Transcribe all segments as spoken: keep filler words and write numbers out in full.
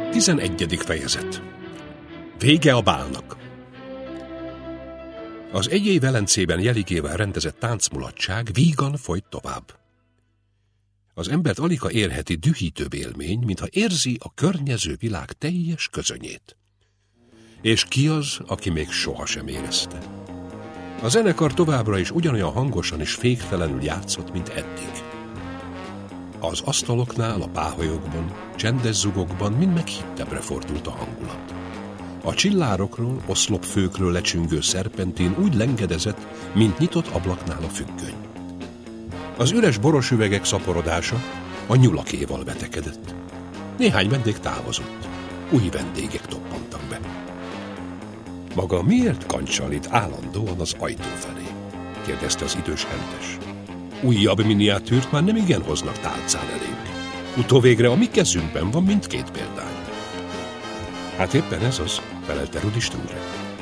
Tizenegyedik fejezet. Vége a bálnak. Az egyély Velencében jeligével rendezett táncmulatság vígan folyt tovább. Az embert aligha érheti dühítőbb élmény, mintha érzi a környező világ teljes közönyét. És ki az, aki még sohasem érezte? A zenekar továbbra is ugyanolyan hangosan és féktelenül játszott, mint eddig. Az asztaloknál, a páholyokban, csendes zugokban mind meghittebbre fordult a hangulat. A csillárokról, oszlopfőkről lecsüngő szerpentin úgy lengedezett, mint nyitott ablaknál a függöny. Az üres boros üvegek szaporodása a nyulakéval vetekedett. Néhány vendég távozott, új vendégek toppantak be. Maga miért kancsal itt állandóan az ajtó felé? Kérdezte az idős hentes. Újabb miniatűrt már nem igen hoznak tálcán elénk. Utóvégre a mi kezünkben van mindkét példány. Hát éppen ez az, felelte Rudi Strúve.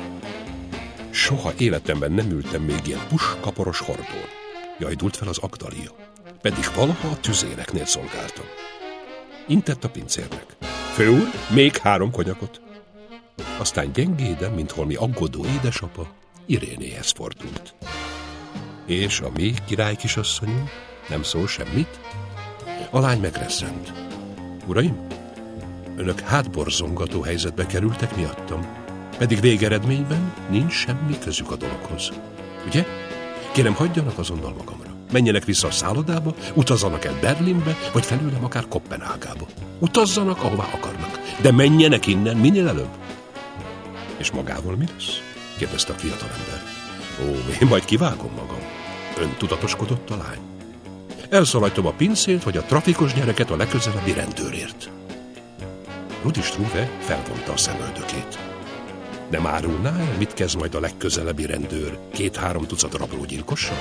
Soha életemben nem ültem még ilyen puskaporos hordón. Jajdult fel az Agdalia. Pedig valaha a tüzéreknél szolgáltam. Intett a pincérnek. Főúr, még három konyakot. Aztán gyengéden, mint holmi aggódó édesapa, Irénéhez fordult. És a mi király kisasszonyunk nem szól semmit? A lány megrezzent. Uraim, önök hátborzongató helyzetbe kerültek miattam, pedig végeredményben nincs semmi közük a dologhoz. Ugye? Kérem, hagyjanak azonnal magamra. Menjenek vissza a szállodába, utazzanak el Berlinbe, vagy felőlem akár Koppenhágába. Utazzanak, ahová akarnak, de menjenek innen minél előbb. És magával mi lesz? Kérdezte a fiatalember. Ó, én majd kivágom magam. Ön tudatoskodott a lány. Elszaladtom a pincét, vagy a trafikos gyereket a legközelebbi rendőrért. Rudi Strúve felvonta a szemöldökét. Nem árulná el, mit kezd majd a legközelebbi rendőr két-három tucat rablógyilkossal?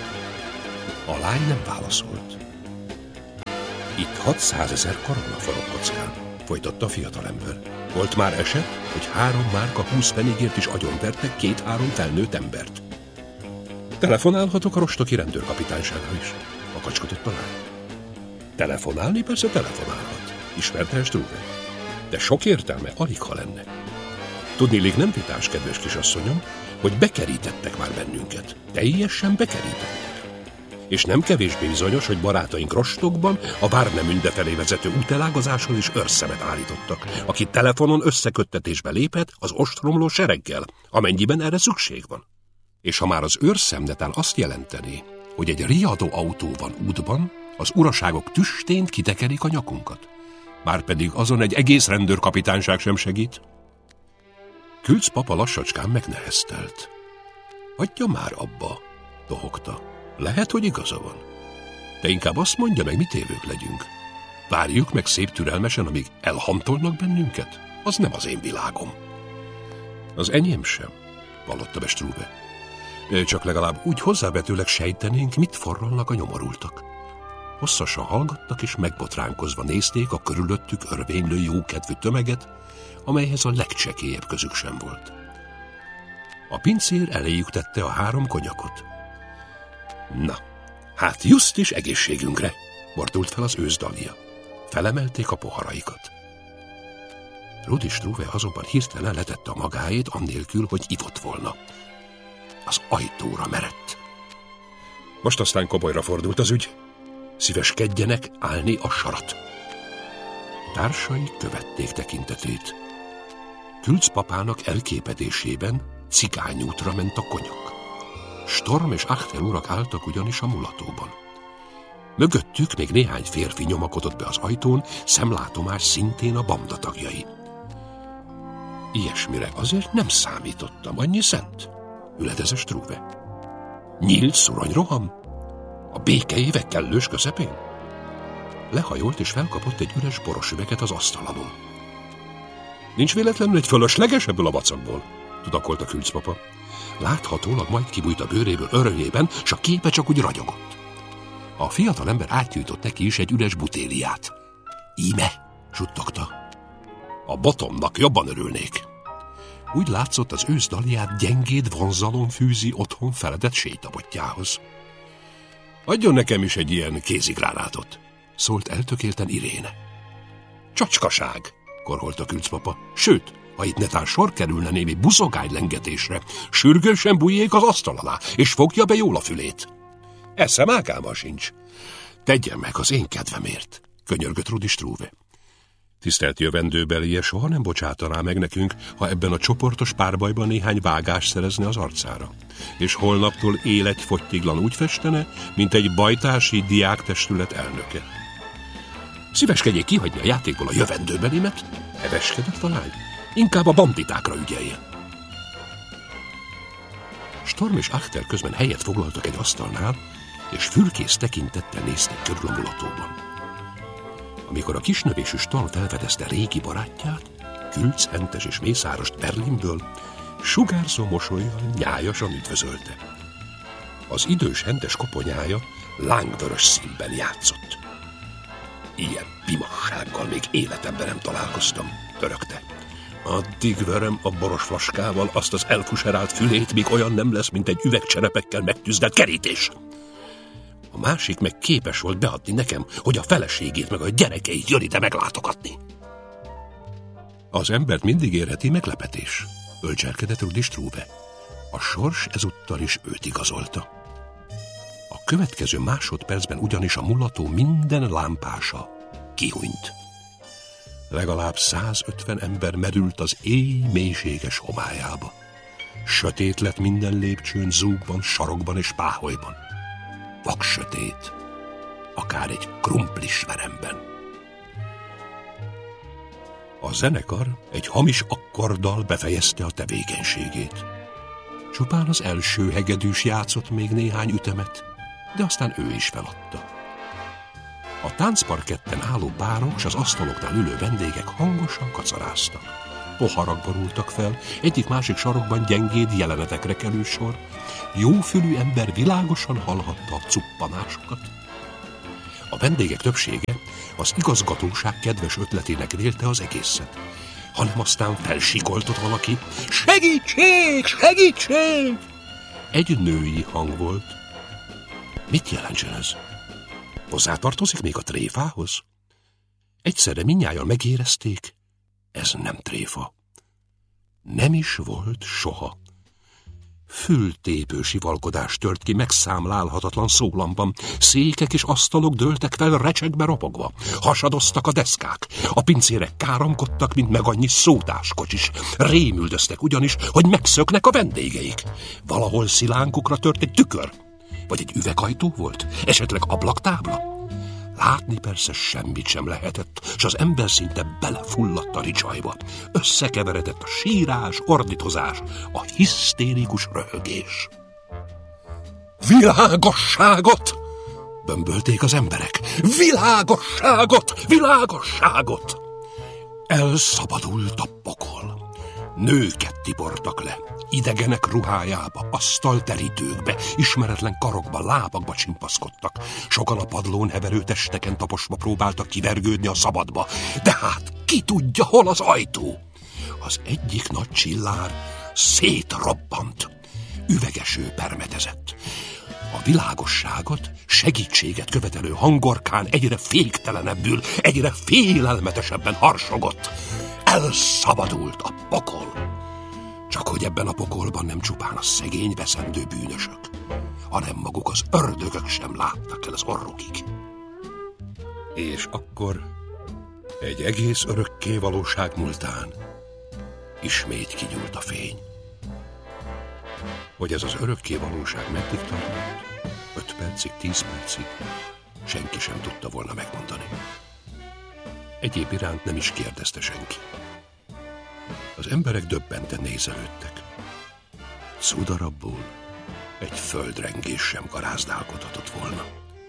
A lány nem válaszolt. Itt hatszázezer korona forog kockán, folytatta a fiatalember. Volt már eset, hogy három márka húsz penigért is agyonvertek két-három felnőtt embert. Telefonálhatok a rostoki rendőrkapitányságra is, akacskodott a lány. Telefonálni persze telefonálhat, ismerte Strúve. De sok értelme alig ha lenne. Tudniillik nem vitás, kedves kisasszonyom, hogy bekerítettek már bennünket. Teljesen bekerítettek. És nem kevésbé bizonyos, hogy barátaink rostokban a Várnemünde felé vezető útelágazáshoz is őrszemet állítottak, aki telefonon összeköttetésbe lépett az ostromló sereggel, amennyiben erre szükség van. És ha már az őrszem netán azt jelenteni, hogy egy riadó autó van útban, az uraságok tüstént kitekerik a nyakunkat. Márpedig azon egy egész rendőrkapitányság sem segít. Külc papa lassacskán megneheztelt. Hagyja már abba, tohogta. Lehet, hogy igaza van. De inkább azt mondja meg, mi tévők legyünk. Várjuk meg szép türelmesen, amíg elhantolnak bennünket. Az nem az én világom. Az enyém sem, vallotta be Strúve. Csak legalább úgy hozzávetőleg sejtenénk, mit forralnak a nyomorultak. Hosszasan hallgattak, és megbotránkozva nézték a körülöttük örvénylő jókedvű tömeget, amelyhez a legcsekélyebb közük sem volt. A pincér eléjük tette a három konyakot. Na, hát just is egészségünkre, mordult fel az őszdalia. Felemelték a poharaikat. Rudi Strúve azonban hirtelen letette a magáét, annélkül, hogy ivott volna. Az ajtóra merett. Most aztán komolyra fordult az ügy. Szíveskedjenek állni a sarat. Társai követték tekintetét. Külc papának elképedésében cigányútra ment a konyak. Storm és Achtel urak álltak ugyanis a mulatóban. Mögöttük még néhány férfi nyomakodott be az ajtón, szemlátomás szintén a banda tagjai. Ilyesmire azért nem számítottam, annyi szent, üledezett Strúve. Nyílt szuronyroham? A békeévek kellős közepén? Lehajolt és felkapott egy üres boros üveget az asztal alól. Nincs véletlenül egy fölösleges ebből a vacakból, tudakolt a külcpapa. Láthatólag majd kibújt a bőréből örömében, s a képe csak úgy ragyogott. A fiatalember átgyújtott neki is egy üres butéliát. Íme, suttogta. A botomnak jobban örülnék. Úgy látszott, az őszdaliát gyengéd vonzalom fűzi otthon feledett sétabotjához. Adjon nekem is egy ilyen kézigránátot, szólt eltökélten Iréne. Csacskaság, korholt a külcpapa. Sőt, ha itt netán sor kerülne némi buszogány lengetésre, sürgősen bújjék az asztal alá, és fogja be jól a fülét. Eszem ágáma sincs. Tegyen meg az én kedvemért, könyörgött Rudi Struve. Tisztelt jövendőbelie soha nem bocsátaná meg nekünk, ha ebben a csoportos párbajban néhány vágást szerezne az arcára, és holnaptól életfogytiglan úgy festene, mint egy bajtársi diáktestület elnöke. Szíveskedjék kihagyni a játékból a jövendőbelimet, heveskedett a lány. Inkább a banditákra ügyelje. Storm és Achter közben helyet foglaltak egy asztalnál, és fülkész tekintettel néztek körül a mulatóban. Amikor a kisnövésű Storm felfedezte régi barátját, Külc, Hentes és Mészárost Berlinből, sugárzó mosollyal nyájasan üdvözölte. Az idős Hentes koponyája lángvörös színben játszott. Ilyen pimassággal még életemben nem találkoztam, törökte. Addig verem a boros flaskával azt az elfuserált fülét, míg olyan nem lesz, mint egy üvegcserepekkel megtűzdelt kerítés. A másik meg képes volt beadni nekem, hogy a feleségét meg a gyerekeit jön ide meglátogatni. Az embert mindig érheti meglepetés, bölcselkedett Rudi Struve. A sors ezúttal is őt igazolta. A következő másodpercben ugyanis a mulató minden lámpása kihunyt. Legalább százötven ember merült az éj mélységes homályába. Sötét lett minden lépcsőn, zúgban, sarokban és páholyban. Vaksötét, akár egy krumplis veremben. A zenekar egy hamis akkorddal befejezte a tevékenységét. Csupán az első hegedűs játszott még néhány ütemet, de aztán ő is feladta. A táncparketten álló párok és az asztaloknál ülő vendégek hangosan kacaráztak. Poharak borultak fel, egyik-másik sarokban gyengéd jelenetekre kerül sor. Jófülű ember világosan hallhatta a cuppanásokat. A vendégek többsége az igazgatóság kedves ötletének vélte az egészet, hanem aztán felsikoltott valaki. Segítség! Segítség! Egy női hang volt. Mit jelentsen ez? Hozzátartozik még a tréfához? Egyszerre mindnyájan megérezték, ez nem tréfa. Nem is volt soha. Fültépő sivalkodás tört ki megszámlálhatatlan szólamban. Székek és asztalok dőltek fel recsegbe ropogva. Hasadoztak a deszkák. A pincérek káromkodtak, mint meg annyi szótáskocsis. Rémüldöztek ugyanis, hogy megszöknek a vendégeik. Valahol szilánkukra tört egy tükör. Vagy egy üvegajtó volt? Esetleg ablaktábla? Látni persze semmit sem lehetett, s az ember szinte belefulladt a ricsajba. Összekeveredett a sírás, ordítozás, a hisztérikus röhögés. Világosságot! Bömbölték az emberek. Világosságot! Világosságot! Elszabadult a pokol. Nőket tiportak le, idegenek ruhájába, asztalterítőkbe, ismeretlen karokba, lábakba csimpaszkodtak. Sokan a padlón heverő testeken taposva próbáltak kivergődni a szabadba. De hát ki tudja, hol az ajtó? Az egyik nagy csillár szétrobbant. Üvegeső permetezett. A világosságot, segítséget követelő hangorkán egyre féktelenebbül, egyre félelmetesebben harsogott. Elszabadult a pokol. Csak hogy ebben a pokolban nem csupán a szegény veszendő bűnösök, hanem maguk az ördögök sem láttak el az orrukig. És akkor egy egész örökké valóság múltán ismét kigyúlt a fény. Hogy ez az örökké valóság meddig tartott, öt percig, tíz percig, senki sem tudta volna megmondani. Egyéb iránt nem is kérdezte senki. Az emberek döbbenten nézelődtek. Szúdarabbul egy földrengés sem garázdálkodhatott volna.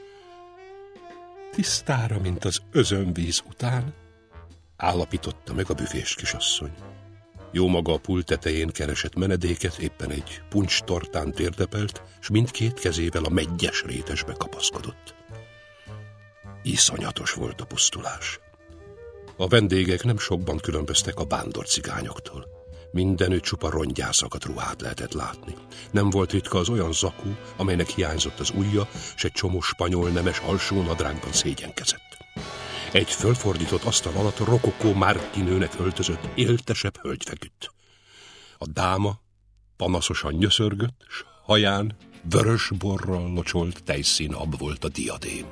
Tisztára, mint az özönvíz után, állapította meg a büfés kisasszony. Jó maga a pult tetején keresett menedéket, éppen egy puncstortán térdepelt, s mindkét kezével a meggyes rétesbe kapaszkodott. Iszonyatos volt a pusztulás. A vendégek nem sokban különböztek a vándor cigányoktól. Mindenütt csupa rongyászakat ruhát lehetett látni. Nem volt ritka az olyan zakó, amelynek hiányzott az ujja, s egy csomó spanyol nemes alsó nadrágban szégyenkezett. Egy fölfordított asztal alatt a rokokó márkinőnek öltözött éltesebb hölgy feküdt. A dáma panaszosan nyöszörgött, s haján vörös borral locsolt tejszínab volt a diadém.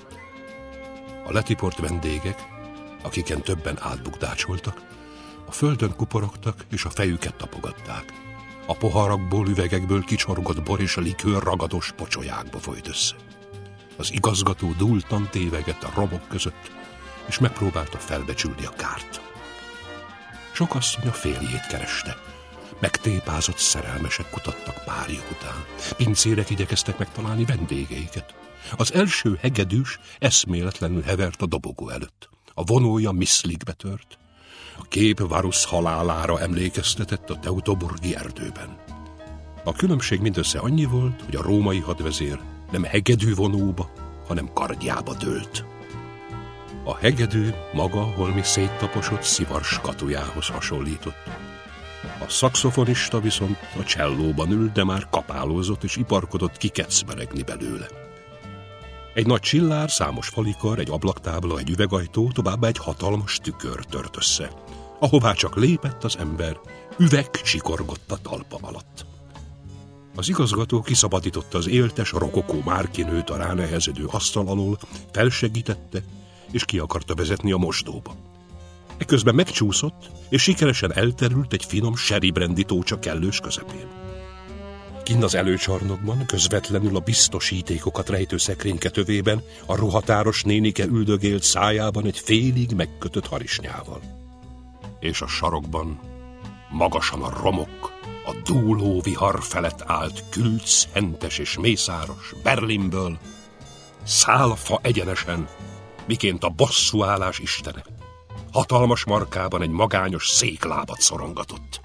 A letiport vendégek, akiken többen átbukdácsoltak, a földön kuporogtak és a fejüket tapogatták. A poharakból, üvegekből kicsorgott bor és a likőr ragados pocsolyákba folyt össze. Az igazgató dúltan tévegett a romok között, és megpróbálta felbecsülni a kárt. Sok asszony a férjét kereste. Megtépázott szerelmesek kutattak párjuk után. Pincérek igyekeztek megtalálni vendégeiket. Az első hegedűs eszméletlenül hevert a dobogó előtt. A vonója miszlikbe tört. A kép Varus halálára emlékeztetett a teutoburgi erdőben. A különbség mindössze annyi volt, hogy a római hadvezér nem hegedű vonóba, hanem kardjába dőlt. A hegedű maga holmi széttaposott szivars katujához hasonlított. A szaxofonista viszont a csellóban ült, de már kapálózott és iparkodott kikecmeregni belőle. Egy nagy csillár, számos falikar, egy ablaktábla, egy üvegajtó, továbbá egy hatalmas tükör tört össze, ahová csak lépett az ember, üveg csikorgott a talpa alatt. Az igazgató kiszabadította az éltes, rokokó márkinőt a ránehezedő asztal alól, felsegítette, és ki akarta vezetni a mosdóba. Eközben megcsúszott, és sikeresen elterült egy finom sherry brandy tócsa kellős közepén. Kinn az előcsarnokban, közvetlenül a biztosítékokat rejtő szekrényke tövében a ruhatáros nénike üldögélt szájában egy félig megkötött harisnyával. És a sarokban, magasan a romok, a dúló vihar felett állt Külc, hentes és mészáros, Berlinből, szálfa egyenesen, miként a bosszúállás istene. Hatalmas markában egy magányos széklábat szorongatott.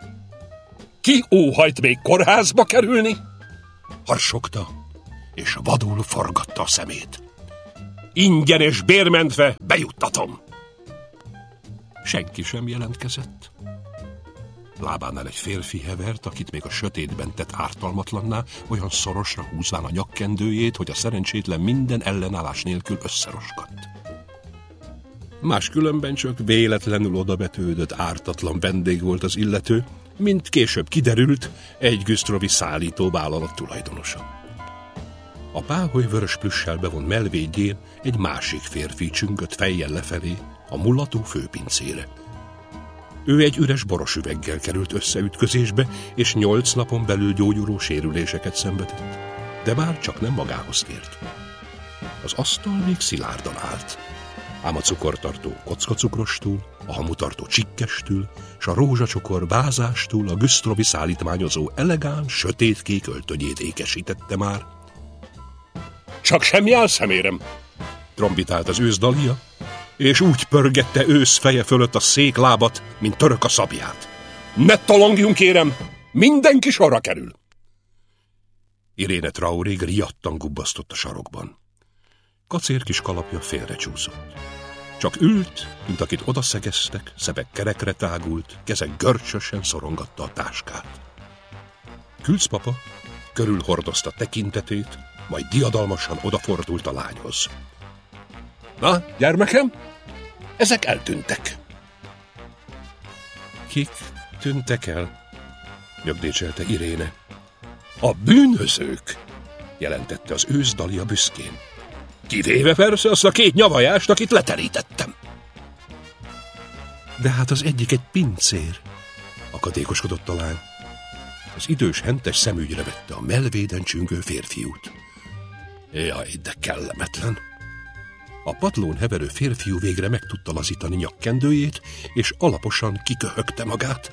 Ki óhajt még kórházba kerülni? Harsogta, és vadul forgatta a szemét. Ingyen és bérmentve bejuttatom. Senki sem jelentkezett. Lábánál egy férfi hevert, akit még a sötétben tett ártalmatlanná, olyan szorosra húzván a nyakkendőjét, hogy a szerencsétlen minden ellenállás nélkül összeroskadt. Máskülönben csak véletlenül odabetődött ártatlan vendég volt az illető, mint később kiderült, egy güsztrovi szállító vállalat tulajdonosa. A páholy vörös plüssel bevont melvédjén egy másik férfi csüngött fejjel lefelé, a mulató főpincére. Ő egy üres boros üveggel került összeütközésbe, és nyolc napon belül gyógyuló sérüléseket szenvedett, de már csak nem magához tért. Az asztal még szilárdan állt, ám a cukortartó kockacukrostól, a hamutartó csikkestől, s a rózsacsokor vázástól a güsztrovi szállítmányozó elegán, sötétkék öltönyét ékesítette már. Csak semmi áll szemérem, trombitált az ősz Dalia, és úgy pörgette ősz feje fölött a széklábat, mint török a szabját. Ne talangjunk, kérem, mindenki sorra kerül! Iréne Traorég riadtan gubbasztott a sarokban. Kacér kis kalapja félrecsúszott. Csak ült, mint akit odaszegeztek, szebek kerekre tágult, keze görcsösen szorongatta a táskát. Külc papa körülhordozta tekintetét, majd diadalmasan odafordult a lányhoz. Na, gyermekem, ezek eltűntek. Kik tűntek el? Nyögdécselte Iréne. A bűnözők, jelentette az ősz Dalia büszkén. Kivéve persze azt a két nyavajást, akit leterítettem. De hát az egyik egy pincér, akadékoskodott a lány. Az idős hentes szemügyre vette a melvéden csüngő férfiút. Jaj, de kellemetlen. A padlón heverő férfiú végre meg tudta lazítani nyakkendőjét, és alaposan kiköhögte magát.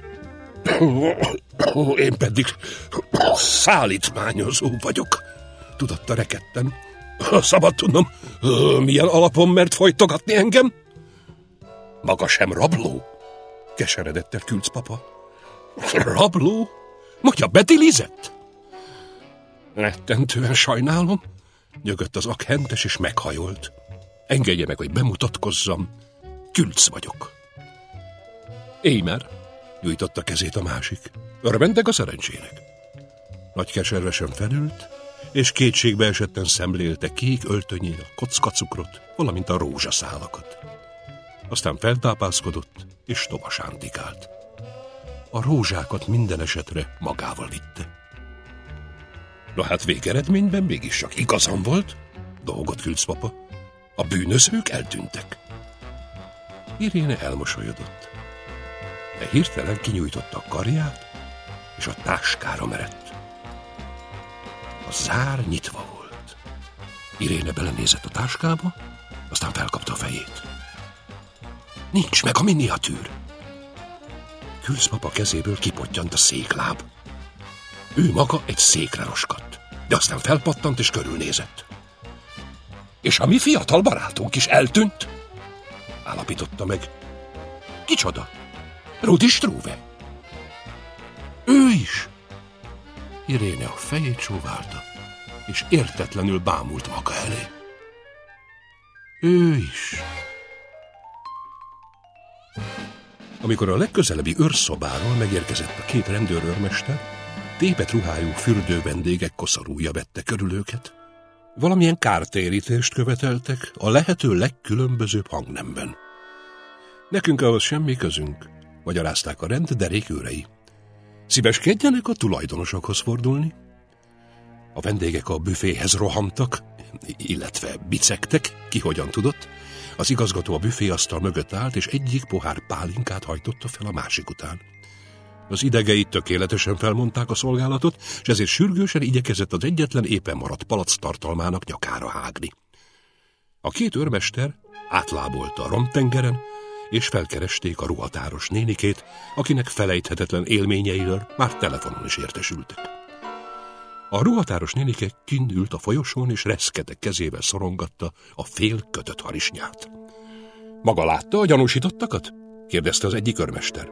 Én pedig szállítmányozó vagyok, tudatta rekedten. Szabad tudnom, milyen alapon mert folytogatni engem? Maga sem rabló? Keseredett el Külc papa. Rabló? Mondja, betilizett? Rettentően sajnálom, nyögött az akhentes, és meghajolt. Engedje meg, hogy bemutatkozzam. Külc vagyok. Émer, nyújtotta kezét a másik. Örvendek a szerencsének. Nagy keservesen felült, és kétségbe esetten szemlélte kék öltönyén a kockacukrot, valamint a rózsaszálakat. Aztán feltápászkodott, és tova sántikált. A rózsákat minden esetre magával vitte. Na hát végeredményben mégis csak igazam volt, dolgot Külcpapa. A bűnözők eltűntek. Iréne elmosolyodott. De hirtelen kinyújtotta a karját, és a táskára merett. A zár nyitva volt. Iréne belenézett a táskába, aztán felkapta a fejét. Nincs meg a miniatűr. Külcpapa kezéből kipottyant a székláb. Ő maga egy székre roskadt, de aztán felpattant és körülnézett. És a mi fiatal barátunk is eltűnt? Állapította meg. Kicsoda? Rudi Struve. Ő is. Iréne a fejét csóválta, és értetlenül bámult maga elé. Ő is. Amikor a legközelebbi őrszobáról megérkezett a két rendőrőrmester, tépet ruhájú fürdő vendégek koszorúja vette körül őket. Valamilyen kártérítést követeltek a lehető legkülönbözőbb hangnemben. Nekünk ahhoz semmi közünk, magyarázták a rend derék őrei. Szíveskedjenek a tulajdonosokhoz fordulni. A vendégek a büféhez rohantak, illetve bicegtek, ki hogyan tudott. Az igazgató a büféasztal mögött állt, és egyik pohár pálinkát hajtotta fel a másik után. Az idegei tökéletesen felmondták a szolgálatot, és ezért sürgősen igyekezett az egyetlen éppen maradt palack tartalmának nyakára hágni. A két őrmester átlábolta a romtengeren, és felkeresték a ruhatáros nénikét, akinek felejthetetlen élményeiről már telefonon is értesültek. A ruhatáros nénike kint ült a folyosón, és reszkedek kezével szorongatta a fél kötött harisnyát. Maga látta a gyanúsítottakat? Kérdezte az egyik őrmester.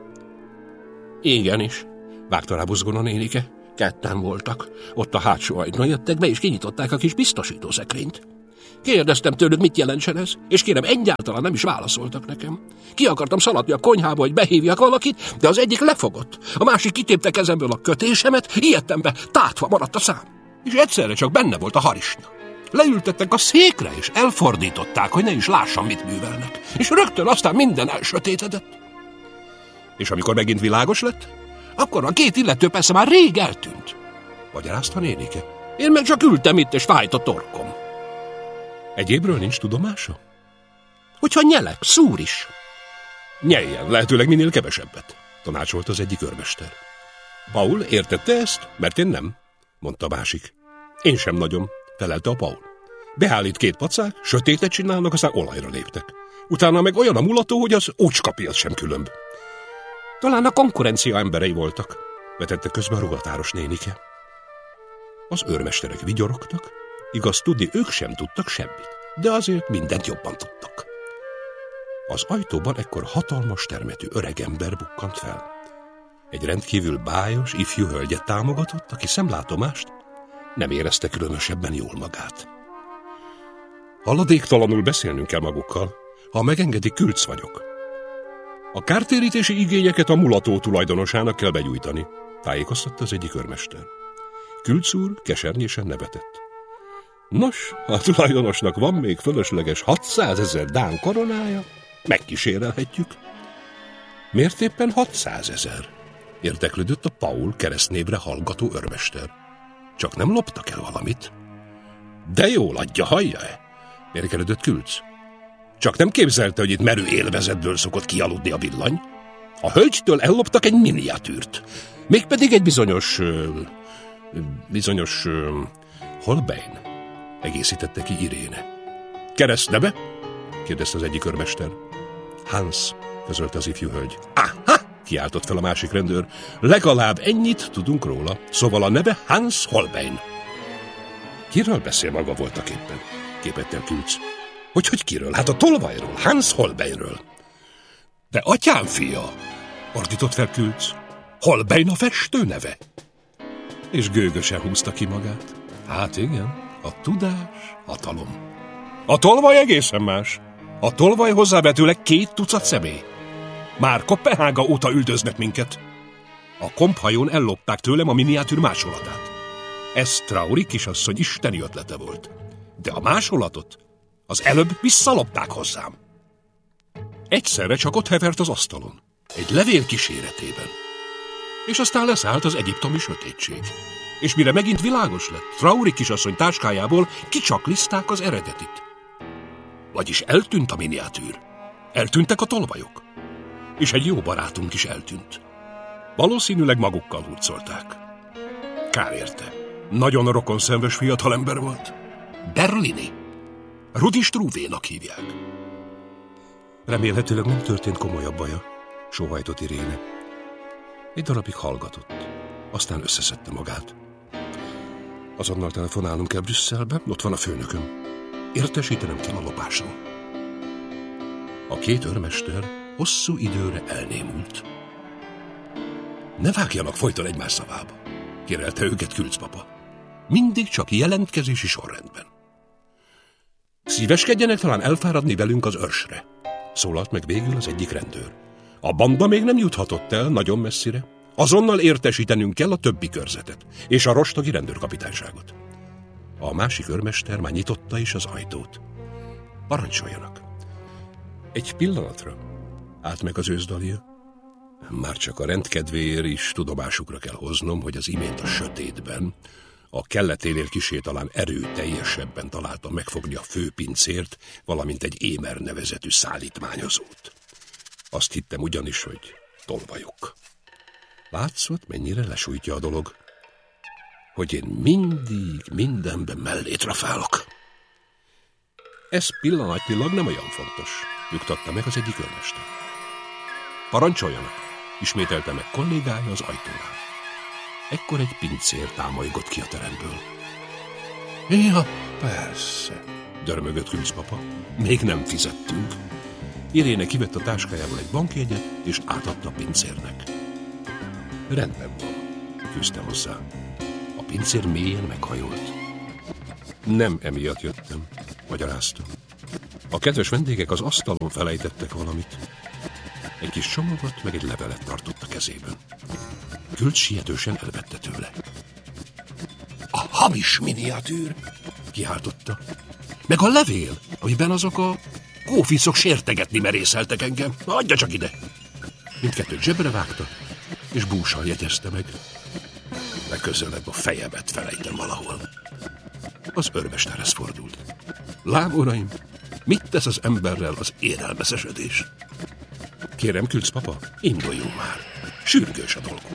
Igenis, vágta rá buzgón a nénike. Ketten voltak. Ott a hátsó ajtón jöttek be, és kinyitották a kis biztosítószekrényt. Kérdeztem tőlük, mit jelentsen ez, és kérem, egyáltalán nem is válaszoltak nekem. Ki akartam szaladni a konyhába, hogy behívjak valakit, de az egyik lefogott, a másik kitépte kezemből a kötésemet, ilyettembe tátva maradt a szám. És egyszerre csak benne volt a harisnya. Leültettek a székre, és elfordították, hogy ne is lássam, mit művelnek. És rögtön aztán minden elsötétedett. És amikor megint világos lett, akkor a két illető persze már rég eltűnt. Magyarázta nénike. Én meg csak ültem itt, és fájt a torkom. Egyébről nincs tudomása? Hogyha nyelek, szúr is. Nyeljen, lehetőleg minél kevesebbet, tanácsolt az egyik őrmester. Paul értette ezt, mert én nem, mondta a másik. Én sem nagyon, felelte a Paul. Beállít két pacák, sötétet csinálnak, aztán olajra léptek. Utána meg olyan a mulató, hogy az ócskapiac sem különb. Talán a konkurencia emberei voltak, vetette közben a ruhatáros nénike. Az őrmesterek vigyorogtak, igaz tudni, ők sem tudtak semmit, de azért mindent jobban tudtak. Az ajtóban ekkor hatalmas termetű öregember bukkant fel. Egy rendkívül bájos, ifjú hölgyet támogatott, aki szemlátomást nem érezte különösebben jól magát. Haladéktalanul beszélnünk kell magukkal, ha megengedik, Külc vagyok. A kártérítési igényeket a mulató tulajdonosának kell begyújtani, tájékoztatta az egyik őrmester. Külc úr kesernyésen nevetett. Nos, a tulajdonosnak van még fölösleges hatszázezer dán koronája, megkísérelhetjük. Miért éppen hatszázezer? Érdeklődött a Paul keresztnévre hallgató őrmester. Csak nem loptak el valamit? De jól adja, hallja-e? Érkelődött Külc. Csak nem képzelte, hogy itt merő élvezetből szokott kialudni a villany? A hölgytől elloptak egy miniatűrt. Mégpedig egy bizonyos... bizonyos... Holbein, egészítette ki Iréne. Keresztneve? Kérdezte az egyik őrmester. Hans, közölte az ifjú hölgy. Aha! Kiáltott fel a másik rendőr. Legalább ennyit tudunk róla. Szóval a neve Hans Holbein. Kiről beszél maga voltak éppen? Képett el Külc. Hogy, hogy kiről? Hát a tolvajról, Hans Holbeinről. De atyám fia, ordított fel Külc. Holbein a festő neve. És gőgösen húzta ki magát. Hát igen, a tudás, hatalom. A tolvaj egészen más. A tolvaj hozzávetőleg két tucat személy. Már Kopenhága óta üldöznek minket. A komphajón ellopták tőlem a miniatűr másolatát. Ez Trauri kisasszony isteni ötlete volt. De a másolatot az előbb visszalopták hozzám. Egyszerre csak ott hevert az asztalon, egy levél kíséretében. És aztán leszállt az egyiptomi sötétség. És mire megint világos lett, Trauri kisasszony táskájából kicsakliszták az eredetit. Vagyis eltűnt a miniatűr. Eltűntek a tolvajok. És egy jó barátunk is eltűnt. Valószínűleg magukkal hurcolták. Kár érte. Nagyon rokonszenves fiatalember volt. Berlini. Rudi Struvénak hívják. Remélhetőleg nem történt komolyabb baja, sóhajtott Iréne. Egy darabig hallgatott, aztán összeszedte magát. Azonnal telefonálnom kell Brüsszelbe, ott van a főnököm. Értesítenem kell a lopásról. A két őrmester hosszú időre elnémult. Ne vágjanak folyton egymás szavába, kérelte őket Külcpapa. Mindig csak jelentkezési sorrendben. Szíveskedjenek talán elfáradni velünk az őrsre, szólalt meg végül az egyik rendőr. A banda még nem juthatott el nagyon messzire. Azonnal értesítenünk kell a többi körzetet, és a rostagi rendőrkapitányságot. A másik őrmester már nyitotta is az ajtót. Parancsoljanak. Egy pillanatra állt meg az őszdalia. Már csak a rendkedvéért is tudomásukra kell hoznom, hogy az imént a sötétben, a kelleténél kisé talán erőteljesebben találtam megfogni a főpincért, valamint egy Émer nevezetű szállítmányozót. Azt hittem ugyanis, hogy tolvajok. Látszott, mennyire lesújtja a dolog, hogy én mindig mindenben mellét rafálok. Ez pillanatnyilag nem olyan fontos, nyugtatta meg az egyik őrmester. Parancsoljanak, ismételte meg kollégája az ajtónál. Ekkor egy pincér támolygott ki a teremből. Ja, persze, dörmögött Külcpapa. Még nem fizettünk. Iréne kivett a táskájából egy bankjegyet, és átadta a pincérnek. Rendben van, fűzte hozzá. A pincér mélyen meghajolt. Nem emiatt jöttem, magyaráztam. A kedves vendégek az asztalon felejtettek valamit. Egy kis csomagot, meg egy levelet tartott a kezében. Külc sietősen elvette tőle. A hamis miniatűr, kiáltotta. Meg a levél, amiben azok a kófiszok sértegetni merészeltek engem. Adja csak ide! Mindkettőt zsebre vágta, és búsan jegyezte meg. Legközelebb a fejemet felejtem valahol. Az őrmesterhez fordult. Lám, uraim, mit tesz az emberrel az érelmeszesedés? Kérem, Külcpapa, induljunk már. Sürgős a dolgunk.